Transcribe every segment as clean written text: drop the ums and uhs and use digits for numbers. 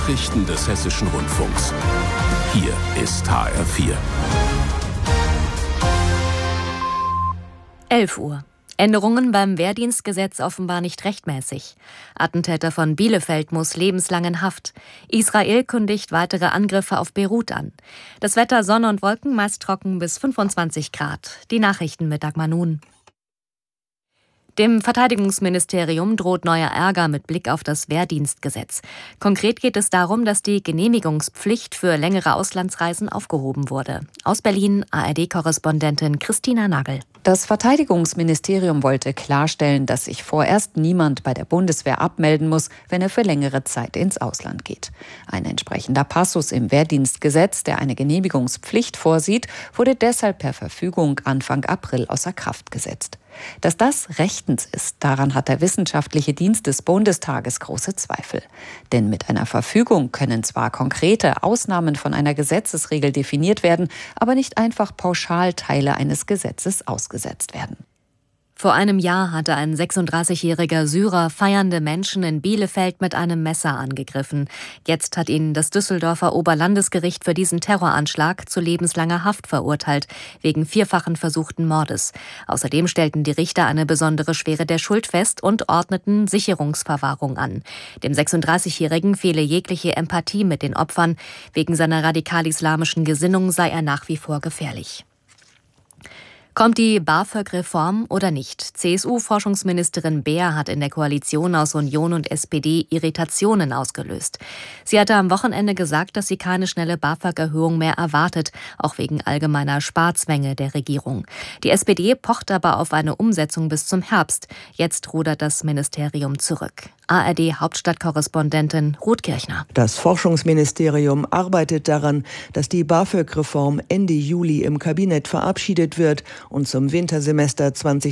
Nachrichten des Hessischen Rundfunks. Hier ist HR4. 11 Uhr. Änderungen beim Wehrdienstgesetz offenbar nicht rechtmäßig. Attentäter von Bielefeld muss lebenslang in Haft. Israel kündigt weitere Angriffe auf Beirut an. Das Wetter: Sonne und Wolken, meist trocken bis 25 Grad. Die Nachrichten mit Dagmar Nun. Dem Verteidigungsministerium droht neuer Ärger mit Blick auf das Wehrdienstgesetz. Konkret geht es darum, dass die Genehmigungspflicht für längere Auslandsreisen aufgehoben wurde. Aus Berlin ARD-Korrespondentin Christina Nagel. Das Verteidigungsministerium wollte klarstellen, dass sich vorerst niemand bei der Bundeswehr abmelden muss, wenn er für längere Zeit ins Ausland geht. Ein entsprechender Passus im Wehrdienstgesetz, der eine Genehmigungspflicht vorsieht, wurde deshalb per Verfügung Anfang April außer Kraft gesetzt. Dass das rechtens ist, daran hat der Wissenschaftliche Dienst des Bundestages große Zweifel. Denn mit einer Verfügung können zwar konkrete Ausnahmen von einer Gesetzesregel definiert werden, aber nicht einfach pauschal Teile eines Gesetzes ausgesetzt werden. Vor einem Jahr hatte ein 36-jähriger Syrer feiernde Menschen in Bielefeld mit einem Messer angegriffen. Jetzt hat ihn das Düsseldorfer Oberlandesgericht für diesen Terroranschlag zu lebenslanger Haft verurteilt, wegen 4-fachen versuchten Mordes. Außerdem stellten die Richter eine besondere Schwere der Schuld fest und ordneten Sicherungsverwahrung an. Dem 36-Jährigen fehle jegliche Empathie mit den Opfern. Wegen seiner radikal-islamischen Gesinnung sei er nach wie vor gefährlich. Kommt die BAföG-Reform oder nicht? CSU-Forschungsministerin Beer hat in der Koalition aus Union und SPD Irritationen ausgelöst. Sie hatte am Wochenende gesagt, dass sie keine schnelle BAföG-Erhöhung mehr erwartet, auch wegen allgemeiner Sparzwänge der Regierung. Die SPD pocht aber auf eine Umsetzung bis zum Herbst. Jetzt rudert das Ministerium zurück. ARD-Hauptstadtkorrespondentin Ruth Kirchner. Das Forschungsministerium arbeitet daran, dass die BAföG-Reform Ende Juli im Kabinett verabschiedet wird und zum Wintersemester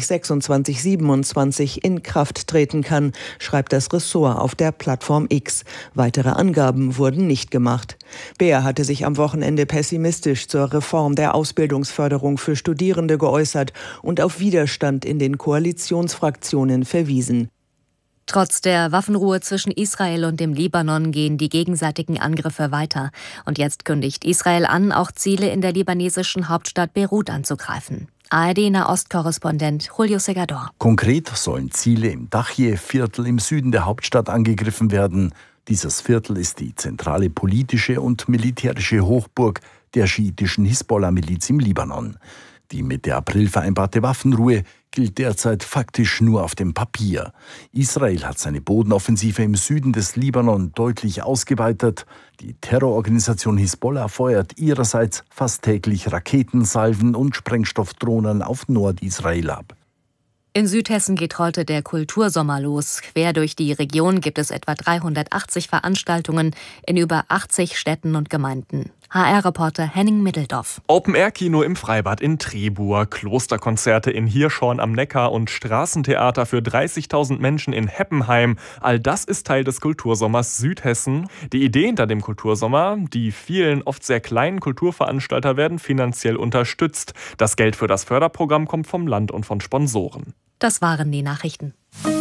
2026/27 in Kraft treten kann, schreibt das Ressort auf der Plattform X. Weitere Angaben wurden nicht gemacht. Beer hatte sich am Wochenende pessimistisch zur Reform der Ausbildungsförderung für Studierende geäußert und auf Widerstand in den Koalitionsfraktionen verwiesen. Trotz der Waffenruhe zwischen Israel und dem Libanon gehen die gegenseitigen Angriffe weiter. Und jetzt kündigt Israel an, auch Ziele in der libanesischen Hauptstadt Beirut anzugreifen. ARD-Nahostkorrespondent Julio Segador. Konkret sollen Ziele im Dachje-Viertel im Süden der Hauptstadt angegriffen werden. Dieses Viertel ist die zentrale politische und militärische Hochburg der schiitischen Hisbollah-Miliz im Libanon. Die Mitte April vereinbarte Waffenruhe gilt derzeit faktisch nur auf dem Papier. Israel hat seine Bodenoffensive im Süden des Libanon deutlich ausgeweitet. Die Terrororganisation Hisbollah feuert ihrerseits fast täglich Raketensalven und Sprengstoffdrohnen auf Nordisrael ab. In Südhessen geht heute der Kultursommer los. Quer durch die Region gibt es etwa 380 Veranstaltungen in über 80 Städten und Gemeinden. HR-Reporter Henning Middeldorf. Open-Air-Kino im Freibad in Trebur, Klosterkonzerte in Hirschhorn am Neckar und Straßentheater für 30.000 Menschen in Heppenheim. All das ist Teil des Kultursommers Südhessen. Die Idee hinter dem Kultursommer: die vielen, oft sehr kleinen Kulturveranstalter werden finanziell unterstützt. Das Geld für das Förderprogramm kommt vom Land und von Sponsoren. Das waren die Nachrichten.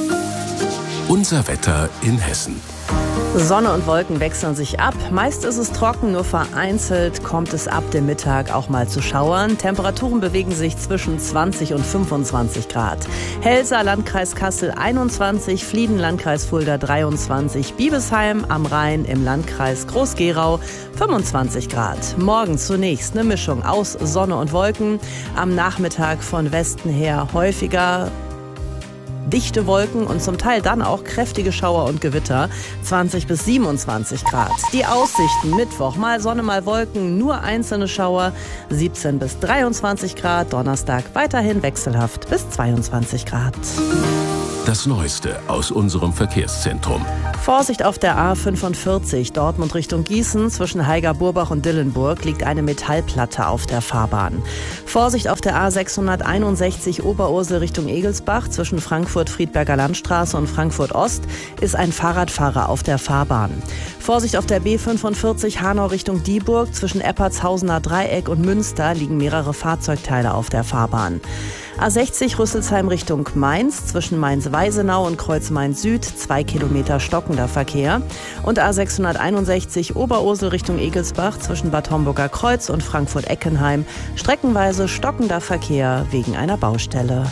Unser Wetter in Hessen. Sonne und Wolken wechseln sich ab. Meist ist es trocken, nur vereinzelt kommt es ab dem Mittag auch mal zu Schauern. Temperaturen bewegen sich zwischen 20 und 25 Grad. Helsa, Landkreis Kassel 21, Flieden, Landkreis Fulda 23, Biebesheim am Rhein im Landkreis Groß-Gerau 25 Grad. Morgen zunächst eine Mischung aus Sonne und Wolken. Am Nachmittag von Westen her häufiger dichte Wolken und zum Teil dann auch kräftige Schauer und Gewitter, 20 bis 27 Grad. Die Aussichten: Mittwoch mal Sonne, mal Wolken, nur einzelne Schauer, 17 bis 23 Grad. Donnerstag weiterhin wechselhaft bis 22 Grad. Das Neueste aus unserem Verkehrszentrum. Vorsicht auf der A45 Dortmund Richtung Gießen. Zwischen Haiger-Burbach und Dillenburg liegt eine Metallplatte auf der Fahrbahn. Vorsicht auf der A661 Oberursel Richtung Egelsbach. Zwischen Frankfurt-Friedberger Landstraße und Frankfurt Ost ist ein Fahrradfahrer auf der Fahrbahn. Vorsicht auf der B45 Hanau Richtung Dieburg. Zwischen Eppertshausener Dreieck und Münster liegen mehrere Fahrzeugteile auf der Fahrbahn. A60 Rüsselsheim Richtung Mainz, zwischen Mainz-Weisenau und Kreuz-Main-Süd 2 Kilometer stockender Verkehr. Und A661 Oberursel Richtung Egelsbach, zwischen Bad Homburger Kreuz und Frankfurt-Eckenheim streckenweise stockender Verkehr wegen einer Baustelle.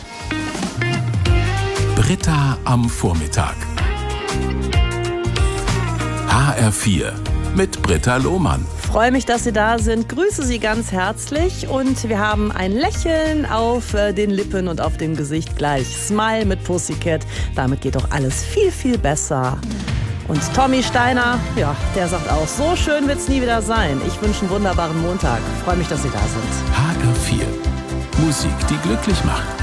Britta am Vormittag. HR4 mit Britta Lohmann. Freue mich, dass Sie da sind. Grüße Sie ganz herzlich und wir haben ein Lächeln auf den Lippen und auf dem Gesicht gleich. Smile mit Pussycat. Damit geht doch alles viel, viel besser. Und Tommy Steiner, ja, der sagt auch, so schön wird's nie wieder sein. Ich wünsche einen wunderbaren Montag. Freue mich, dass Sie da sind. HR4. Musik, die glücklich macht.